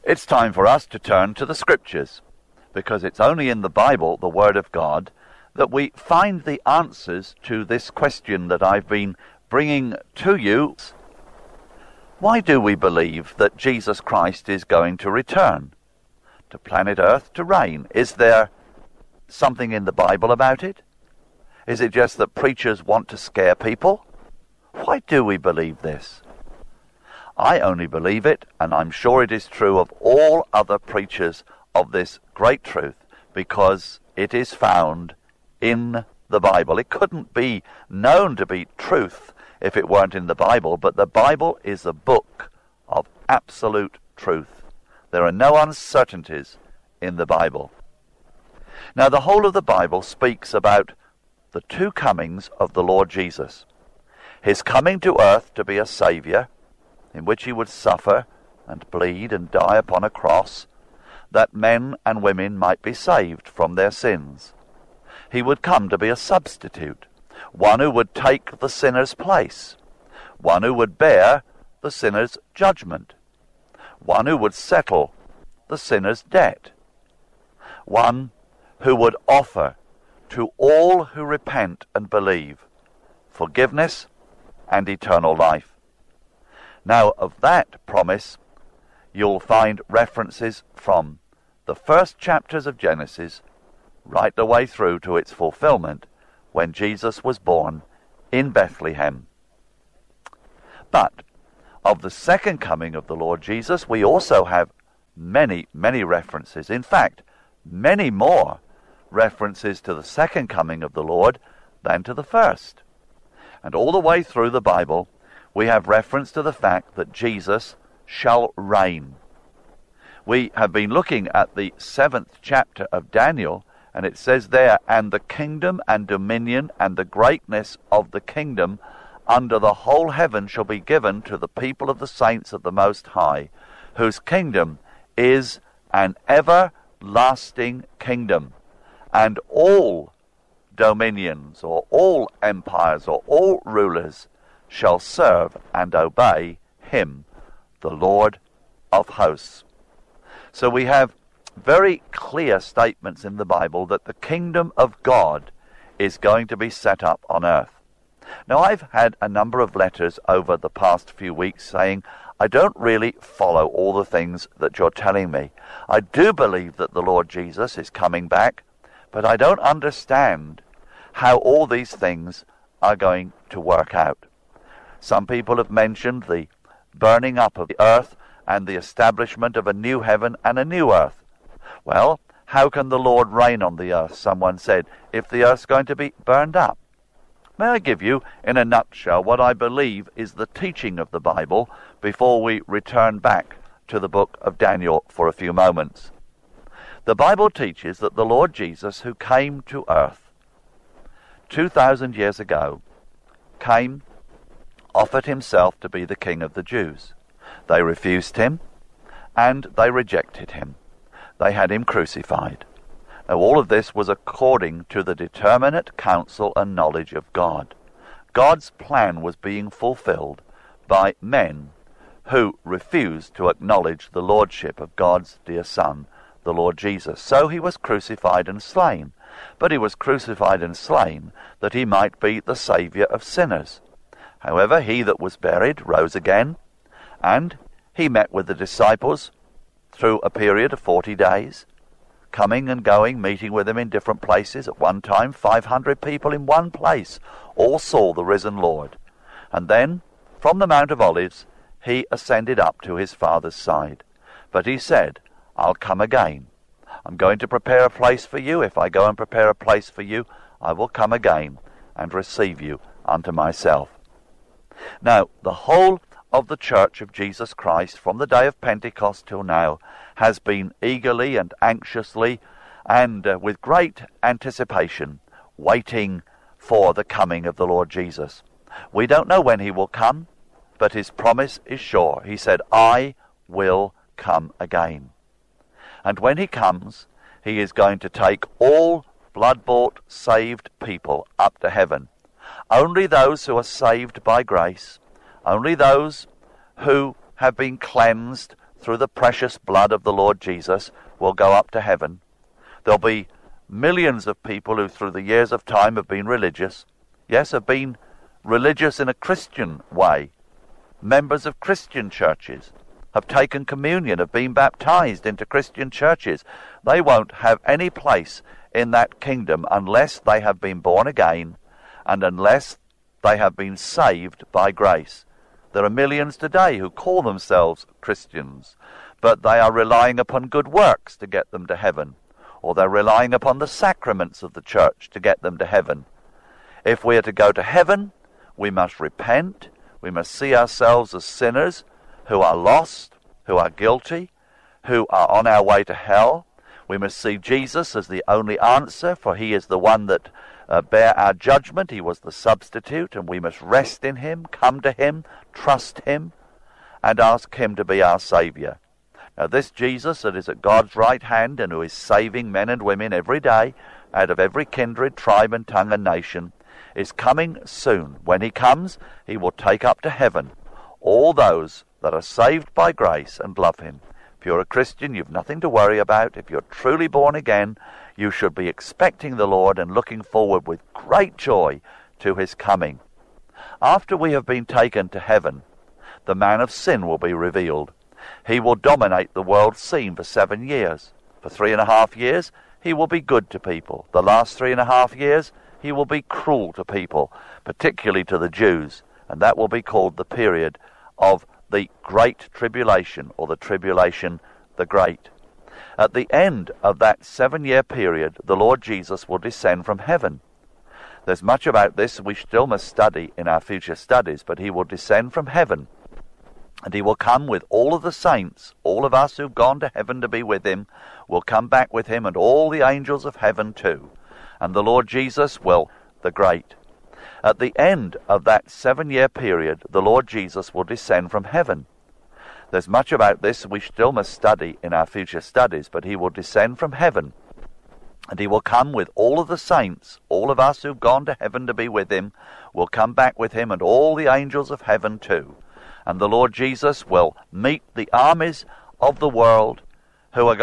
It's time for us to turn to the Scriptures, because it's only in the Bible, the Word of God, that we find the answers to this question that I've been bringing to you. Why do we believe that Jesus Christ is going to return to planet Earth to reign? Is there something in the Bible about it? Is it just that preachers want to scare people? Why do we believe this? I only believe it, and I'm sure it is true of all other preachers of this great truth, because it is found in the Bible. It couldn't be known to be truth if it weren't in the Bible, but the Bible is a book of absolute truth. There are no uncertainties in the Bible. Now, the whole of the Bible speaks about the two comings of the Lord Jesus. His coming to earth to be a Saviour, in which he would suffer and bleed and die upon a cross, that men and women might be saved from their sins. He would come to be a substitute, one who would take the sinner's place, one who would bear the sinner's judgment, one who would settle the sinner's debt, one who would offer to all who repent and believe forgiveness and eternal life. Now, of that promise, you'll find references from the first chapters of Genesis right the way through to its fulfillment when Jesus was born in Bethlehem. But of the second coming of the Lord Jesus, we also have many, many references. In fact, many more references to the second coming of the Lord than to the first. And all the way through the Bible, we have reference to the fact that Jesus shall reign. We have been looking at the 7th chapter of Daniel, and it says there, "And the kingdom and dominion and the greatness of the kingdom under the whole heaven shall be given to the people of the saints of the Most High, whose kingdom is an everlasting kingdom, and all dominions or all empires or all rulers shall serve and obey him, the Lord of hosts." So we have very clear statements in the Bible that the kingdom of God is going to be set up on earth. Now, I've had a number of letters over the past few weeks saying, I don't really follow all the things that you're telling me. I do believe that the Lord Jesus is coming back, but I don't understand how all these things are going to work out. Some people have mentioned the burning up of the earth and the establishment of a new heaven and a new earth. Well, how can the Lord reign on the earth, someone said, if the earth's going to be burned up? May I give you, in a nutshell, what I believe is the teaching of the Bible before we return back to the book of Daniel for a few moments. The Bible teaches that the Lord Jesus, who came to earth 2,000 years ago, came, offered himself to be the King of the Jews. They refused him, and they rejected him. They had him crucified. Now, all of this was according to the determinate counsel and knowledge of God. God's plan was being fulfilled by men who refused to acknowledge the lordship of God's dear Son, the Lord Jesus. So he was crucified and slain. But he was crucified and slain that he might be the Saviour of sinners. However, he that was buried rose again, and he met with the disciples through a period of 40 days, coming and going, meeting with them in different places. At one time, 500 people in one place all saw the risen Lord. And then, from the Mount of Olives, he ascended up to his Father's side. But he said, I'll come again. I'm going to prepare a place for you. If I go and prepare a place for you, I will come again and receive you unto myself. Now, the whole of the Church of Jesus Christ, from the day of Pentecost till now, has been eagerly and anxiously and with great anticipation waiting for the coming of the Lord Jesus. We don't know when he will come, but his promise is sure. He said, I will come again. And when he comes, he is going to take all blood-bought, saved people up to heaven. Only those who are saved by grace, only those who have been cleansed through the precious blood of the Lord Jesus, will go up to heaven. There'll be millions of people who through the years of time have been religious. Yes, have been religious in a Christian way. Members of Christian churches have taken communion, have been baptized into Christian churches. They won't have any place in that kingdom unless they have been born again and unless they have been saved by grace. There are millions today who call themselves Christians, but they are relying upon good works to get them to heaven, or they're relying upon the sacraments of the church to get them to heaven. If we are to go to heaven, we must repent, we must see ourselves as sinners who are lost, who are guilty, who are on our way to hell. We must see Jesus as the only answer, for he is the one that bear our judgment. He was the substitute, and we must rest in him, come to him, trust him, and ask him to be our Saviour. Now this Jesus that is at God's right hand and who is saving men and women every day out of every kindred, tribe and tongue and nation is coming soon. When he comes, he will take up to heaven all those that are saved by grace and love him. If you're a Christian, you've nothing to worry about. If you're truly born again, you should be expecting the Lord and looking forward with great joy to his coming. After we have been taken to heaven, the man of sin will be revealed. He will dominate the world scene for 7 years. For 3.5 years, he will be good to people. The last 3.5 years, he will be cruel to people, particularly to the Jews, and that will be called the period of the Great Tribulation, or the Tribulation the Great. At the end of that 7-year period, the Lord Jesus will descend from heaven. There's much about this we still must study in our future studies, but he will descend from heaven, and he will come with all of the saints. All of us who've gone to heaven to be with him will come back with him, and all the angels of heaven too. And the Lord Jesus will, the Great. At the end of that 7-year period, the Lord Jesus will descend from heaven. There's much about this we still must study in our future studies, but he will descend from heaven, and he will come with all of the saints. All of us who've gone to heaven to be with him will come back with him, and all the angels of heaven too. And the Lord Jesus will meet the armies of the world who are